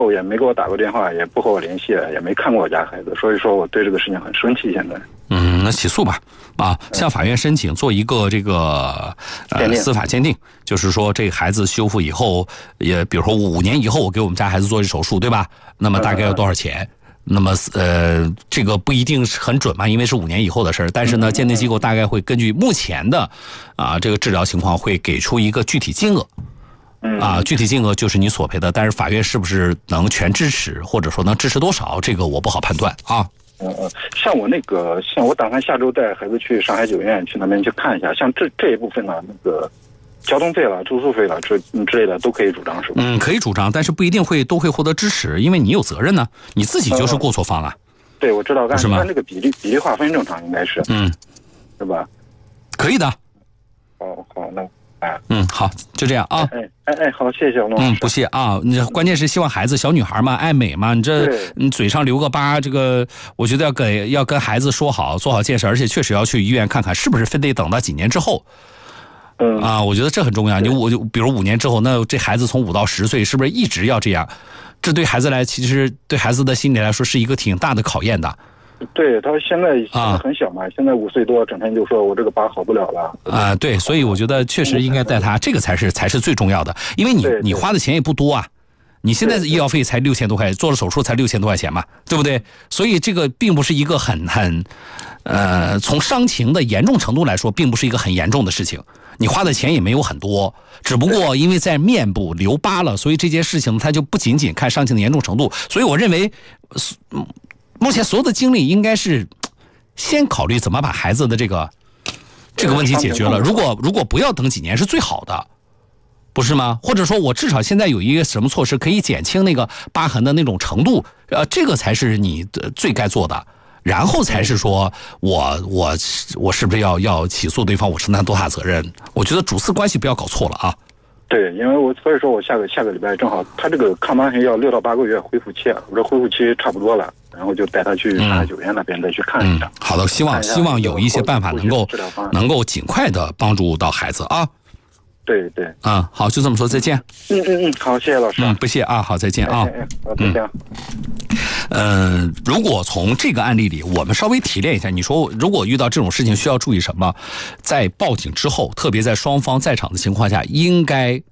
后也没给我打过电话，也不和我联系，也没看过我家孩子，所以说我对这个事情很生气。现在， 那起诉吧，向法院申请做一个这个司法鉴定，就是说这个孩子修复以后，也比如说5年以后，我给我们家孩子做这手术，对吧？那么大概要多少钱？那么这个不一定是很准嘛，因为是5年以后的事儿。但是呢，鉴定机构大概会根据目前的这个治疗情况，会给出一个具体金额。具体金额就是你索赔的，但是法院是不是能全支持，或者说能支持多少，这个我不好判断啊。 像我打算下周带孩子去上海九院去那边去看一下，像这一部分呢，那个交通费了、住宿费了之类的都可以主张，是吧？ 可以主张，但是不一定都会获得支持，因为你有责任呢，你自己就是过错方啊。 对，我知道，但是按这个比例划分正常，应该是，是吧？ 可以的。 好，那。 好，就这样啊。 好，谢谢王老师。 不谢啊。你关键是希望孩子小女孩嘛，爱美嘛，你嘴上留个疤，这个我觉得要跟孩子说好，做好建设，而且确实要去医院看看，是不是非得等到几年之后。我觉得这很重要。比如5年之后，那这孩子从5到10岁，是不是一直要这样？这对孩子其实对孩子的心理来说是一个挺大的考验的。 对，他现在很小嘛，现在5岁多，整天就说我这个疤好不了了。 对，所以我觉得确实应该带他，这个才是最重要的，因为你花的钱也不多啊，你现在的医药费才6000多块钱，做了手术才6000多块钱嘛，对不对？所以这个并不是一个很从伤情的严重程度来说，并不是一个很严重的事情，你花的钱也没有很多，只不过因为在面部留疤了，所以这件事情它就不仅仅看伤情的严重程度，所以我认为目前所有的精力应该是先考虑怎么把孩子的这个问题解决了。如果不要等几年是最好的，不是吗？或者说我至少现在有一个什么措施可以减轻那个疤痕的那种程度，这个才是你最该做的。然后才是说我是不是要起诉对方，我承担多大责任？我觉得主次关系不要搞错了啊。 对，因为所以说我下个礼拜正好他这个抗疤痕要6到8个月恢复期，我这恢复期差不多了，然后就带他去上海九院那边再去看一下。 好的，希望有一些办法能够尽快的帮助到孩子啊。 对。 好，就这么说，再见。 好，谢谢老师。 不谢啊，好，再见啊。 好，再见。 如果从这个案例里，我们稍微提炼一下，你说如果遇到这种事情需要注意什么？在报警之后，特别在双方在场的情况下，应该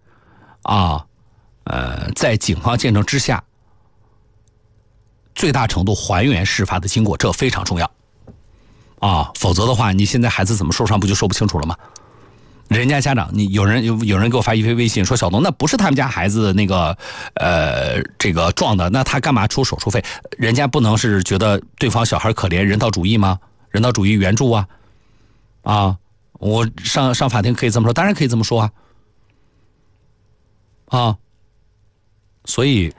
在警方见证之下，最大程度还原事发的经过，这非常重要否则的话，你现在孩子怎么受伤不就说不清楚了吗？人家家长，有人给我发一微信说，小东，那不是他们家孩子那个这个撞的，那他干嘛出手术费？人家不能是觉得对方小孩可怜，人道主义吗？人道主义援助我上法庭可以这么说，当然可以这么说所以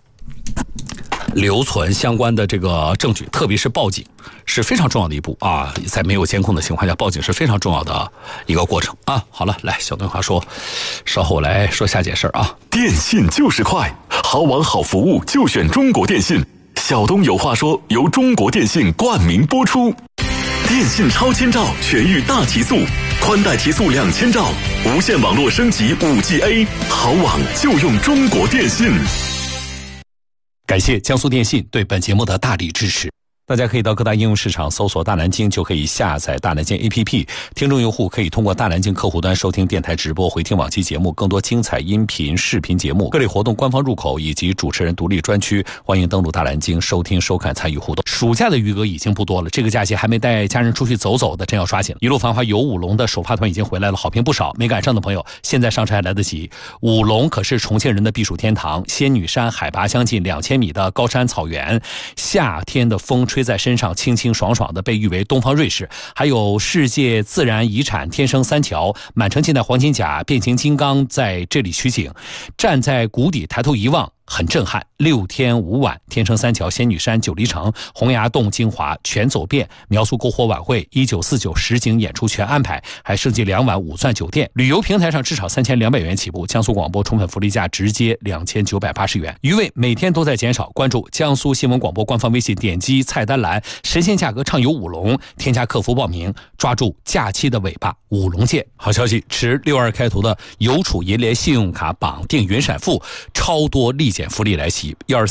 留存相关的这个证据，特别是报警是非常重要的一步在没有监控的情况下，报警是非常重要的一个过程好了，来，小东话说，稍后来说下件事电信就是快，好网好服务就选中国电信。小东有话说，由中国电信冠名播出。电信超千兆全域大提速，宽带提速2000兆，无线网络升级 5G-A， 好网就用中国电信。 感谢江苏电信对本节目的大力支持。大家可以到各大应用市场搜索大南京，就可以下载大南京 APP。听众用户可以通过大南京客户端收听电台直播，回听往期节目，更多精彩音频、视频节目，各类活动官方入口以及主持人独立专区，欢迎登录大南京收听、收看、参与互动。暑假的余额已经不多了，这个假期还没带家人出去走走的，真要刷紧。一路繁华游五龙的首发团已经回来了，好评不少。没赶上的朋友，现在上车还来得及。五龙可是重庆人的避暑天堂，仙女山海拔将近2000米的高山草原，夏天的风吹在身上清清爽爽的，被誉为东方瑞士。还有世界自然遗产天生三桥，满城尽带黄金甲、变形金刚在这里取景，站在谷底抬头一望，很震撼。6天5晚，天生三桥、仙女山、九黎城、洪崖洞、金华全走遍。苗族篝火晚会1949实景演出全安排，还升级2晚5钻酒店。旅游平台上至少3200元起步，江苏广播充分福利价直接2980元。余味每天都在减少，关注江苏新闻广播官方微信，点击菜单栏神仙价格畅游五龙，添加客服报名，抓住假期的尾巴，五龙见。好消息，持62开头的邮储银联信用卡绑定云闪付超多立减险福利来袭，